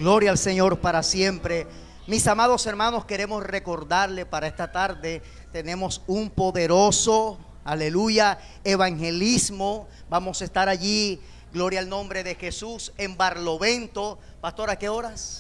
Gloria al Señor para siempre. Mis amados hermanos, queremos recordarle para esta tarde, tenemos un poderoso, aleluya, evangelismo. Vamos a estar allí, gloria al nombre de Jesús, en Barlovento. Pastor, ¿a qué horas?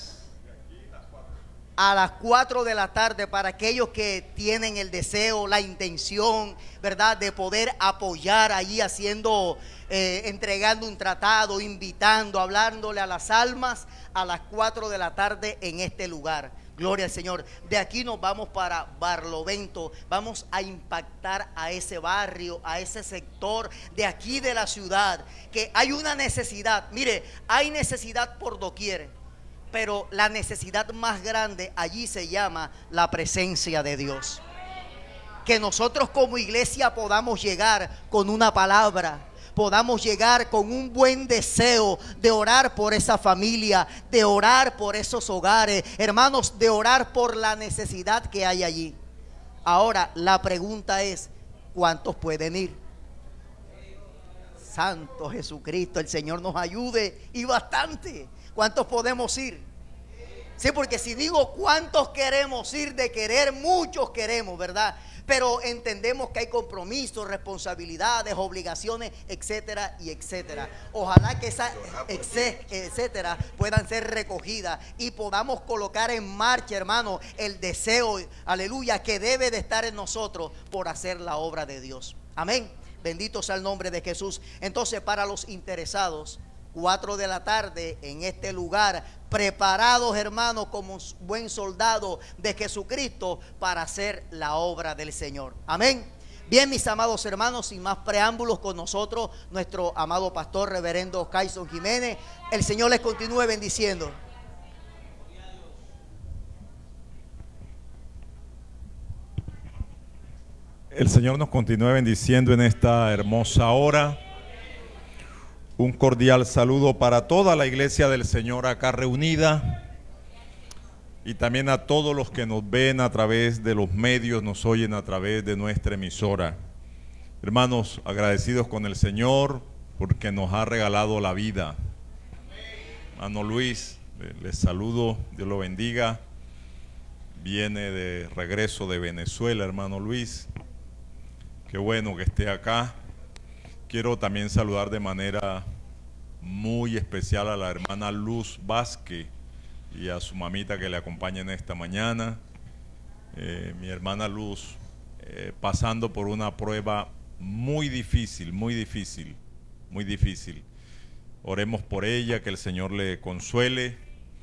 A las 4 de la tarde, para aquellos que tienen el deseo, la intención, ¿verdad?, de poder apoyar allí haciendo, entregando un tratado, invitando, hablándole a las almas, a las 4 de la tarde en este lugar. Gloria al Señor. De aquí nos vamos para Barlovento. Vamos a impactar a ese barrio, a ese sector de aquí de la ciudad, que hay una necesidad. Mire, hay necesidad por doquier, pero la necesidad más grande allí se llama la presencia de Dios. Que nosotros como iglesia podamos llegar con una palabra, podamos llegar con un buen deseo de orar por esa familia, de orar por esos hogares, hermanos, de orar por la necesidad que hay allí. Ahora, la pregunta es, ¿cuántos pueden ir? Santo Jesucristo, el Señor nos ayude, y bastante. ¿Cuántos podemos ir? Sí, porque si digo cuántos queremos ir, de querer muchos queremos, ¿verdad? Pero entendemos que hay compromisos, responsabilidades, obligaciones, etcétera y etcétera. Ojalá que esas etcétera puedan ser recogidas y podamos colocar en marcha, hermano, el deseo, aleluya, que debe de estar en nosotros por hacer la obra de Dios. Amén. Bendito sea el nombre de Jesús. Entonces, para los interesados, 4 de la tarde en este lugar, preparados, hermanos, como buen soldado de Jesucristo para hacer la obra del Señor. Amén. Bien, mis amados hermanos, sin más preámbulos, con nosotros nuestro amado pastor reverendo Kayson Jiménez. El Señor les continúe bendiciendo. El Señor nos continúe bendiciendo en esta hermosa hora. Un cordial saludo para toda la iglesia del Señor acá reunida y también a todos los que nos ven a través de los medios, nos oyen a través de nuestra emisora. Hermanos, agradecidos con el Señor porque nos ha regalado la vida. Hermano Luis, les saludo, Dios lo bendiga. Viene de regreso de Venezuela, hermano Luis. Qué bueno que esté acá. Quiero también saludar de manera muy especial a la hermana Luz Vázquez y a su mamita que le acompaña en esta mañana. Mi hermana Luz pasando por una prueba muy difícil, muy difícil, muy difícil. Oremos por ella, que el Señor le consuele.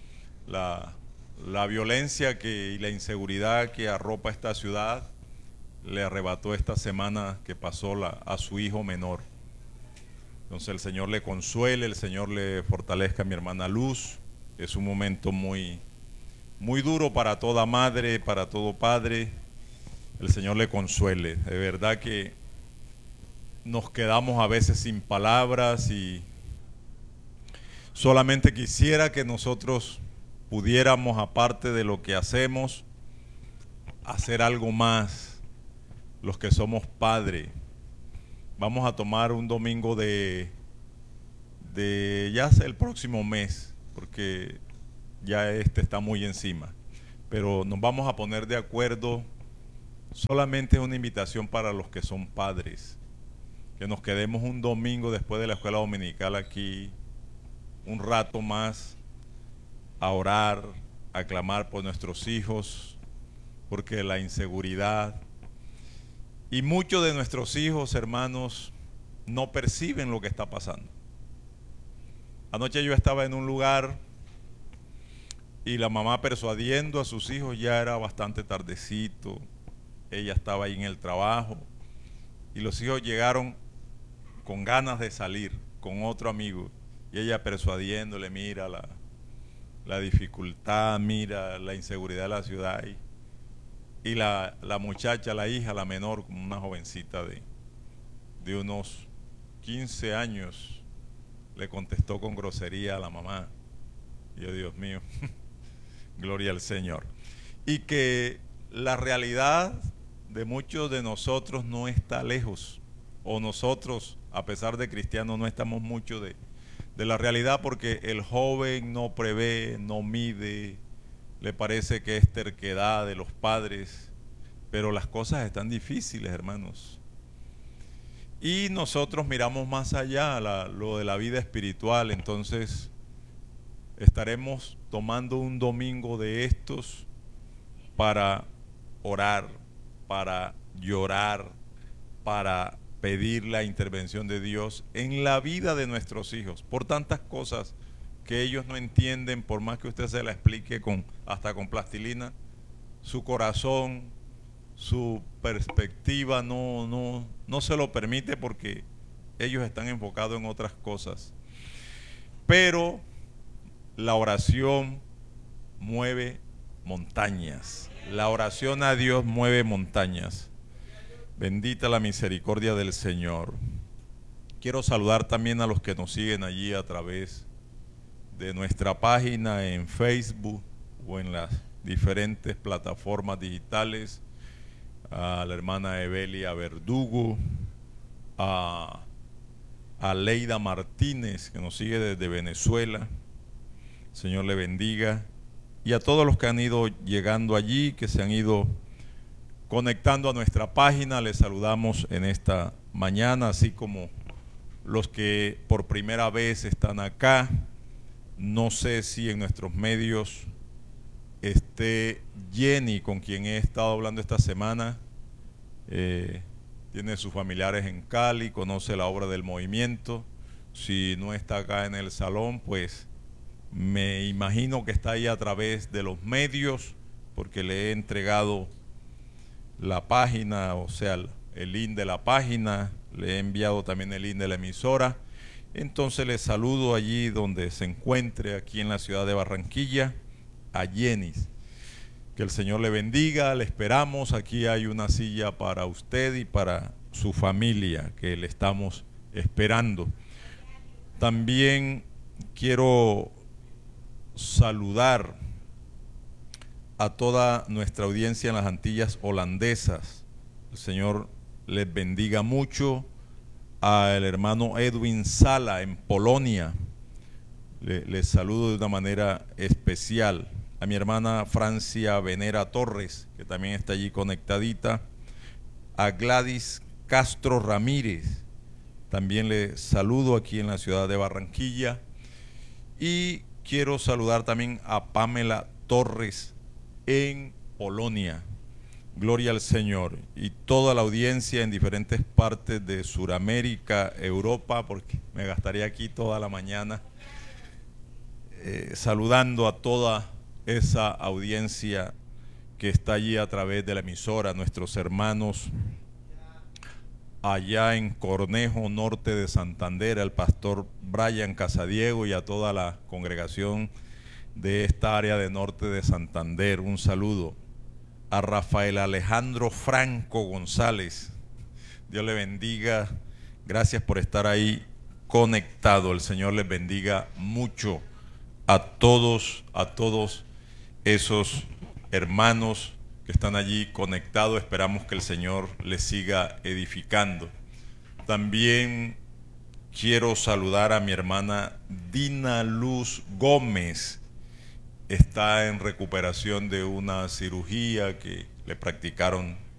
La violencia y la inseguridad que arropa esta ciudad le arrebató esta semana que pasó a su hijo menor. Entonces el Señor le consuele, el Señor le fortalezca a mi hermana Luz. Es un momento muy, muy duro para toda madre, para todo padre. El Señor le consuele. De verdad que nos quedamos a veces sin palabras y solamente quisiera que nosotros pudiéramos, aparte de lo que hacemos, hacer algo más, los que somos padres. Vamos a tomar un domingo de ya sea el próximo mes, porque ya está muy encima. Pero nos vamos a poner de acuerdo. Solamente es una invitación para los que son padres. Que nos quedemos un domingo después de la escuela dominical aquí, un rato más, a orar, a clamar por nuestros hijos, porque la inseguridad... Y muchos de nuestros hijos, hermanos, no perciben lo que está pasando. Anoche yo estaba en un lugar y la mamá persuadiendo a sus hijos, ya era bastante tardecito. Ella estaba ahí en el trabajo y los hijos llegaron con ganas de salir con otro amigo. Y ella persuadiéndole, mira la dificultad, mira la inseguridad de la ciudad. Y la muchacha, la hija, la menor, como una jovencita de unos 15 años, le contestó con grosería a la mamá. Y yo, Dios mío, gloria al Señor. Y que la realidad de muchos de nosotros no está lejos, o nosotros, a pesar de cristianos, no estamos mucho de de la realidad, porque el joven no prevé, no mide, le parece que es terquedad de los padres, pero las cosas están difíciles, hermanos. Y nosotros miramos más allá, lo de la vida espiritual. Entonces estaremos tomando un domingo de estos para orar, para llorar, para pedir la intervención de Dios en la vida de nuestros hijos, por tantas cosas que ellos no entienden, por más que usted se la explique hasta con plastilina. Su corazón, su perspectiva no se lo permite, porque ellos están enfocados en otras cosas. Pero la oración mueve montañas. La oración a Dios mueve montañas. Bendita la misericordia del Señor. Quiero saludar también a los que nos siguen allí a través de nuestra página en Facebook o en las diferentes plataformas digitales. A la hermana Evelia Verdugo, a Leida Martínez, que nos sigue desde Venezuela. Señor le bendiga. Y a todos los que han ido llegando allí, que se han ido conectando a nuestra página, les saludamos en esta mañana, así como los que por primera vez están acá. No sé si en nuestros medios esté Jenny, con quien he estado hablando esta semana. Tiene sus familiares en Cali, conoce la obra del movimiento. Si no está acá en el salón, pues me imagino que está ahí a través de los medios, porque le he entregado la página, o sea, el link de la página, le he enviado también el link de la emisora. Entonces les saludo allí donde se encuentre, aquí en la ciudad de Barranquilla, a Jenny. Que el Señor le bendiga, le esperamos. Aquí hay una silla para usted y para su familia, que le estamos esperando. También quiero saludar a toda nuestra audiencia en las Antillas holandesas. El Señor les bendiga mucho. Al hermano Edwin Sala en Polonia, les saludo de una manera especial. A mi hermana Francia Venera Torres, que también está allí conectadita. A Gladys Castro Ramírez, también le saludo aquí en la ciudad de Barranquilla. Y quiero saludar también a Pamela Torres en Polonia. Gloria al Señor. Y toda la audiencia en diferentes partes de Sudamérica, Europa, porque me gastaría aquí toda la mañana saludando a toda esa audiencia que está allí a través de la emisora, nuestros hermanos allá en Cornejo, norte de Santander, al pastor Brian Casadiego y a toda la congregación de esta área de norte de Santander. Un saludo. A Rafael Alejandro Franco González, Dios le bendiga, gracias por estar ahí conectado. El Señor les bendiga mucho a todos esos hermanos que están allí conectados. Esperamos que el Señor les siga edificando. También quiero saludar a mi hermana Dina Luz Gómez. Está en recuperación de una cirugía que le practicaron